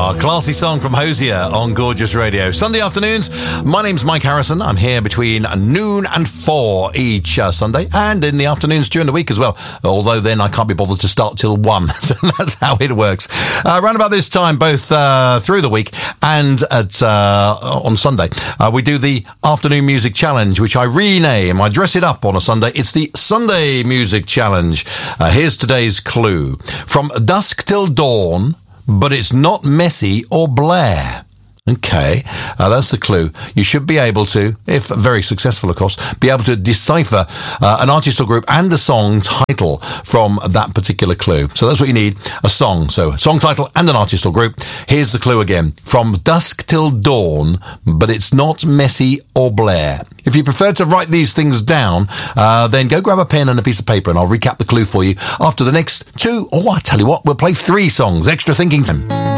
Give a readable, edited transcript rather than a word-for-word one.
Classy song from Hosier on Gorgeous Radio. Sunday afternoons, my name's Mike Harrison. I'm here between noon and 4 each Sunday, and in the afternoons during the week as well. Although then I can't be bothered to start till 1, so that's how it works. Around about this time, both through the week and on Sunday, we do the Afternoon Music Challenge, which I rename. I dress it up on a Sunday. It's the Sunday Music Challenge. Here's today's clue. From dusk till dawn, but it's not Messi or Blair. Okay, that's the clue. You should be able to, if very successful, of course, be able to decipher an artist or group and the song title from that particular clue. So that's what you need, a song. So song title and an artist or group. Here's the clue again. From dusk till dawn, but it's not Messi or Blair. If you prefer to write these things down, then go grab a pen and a piece of paper and I'll recap the clue for you after the next 2, or I tell you what, we'll play 3 songs. Extra thinking time.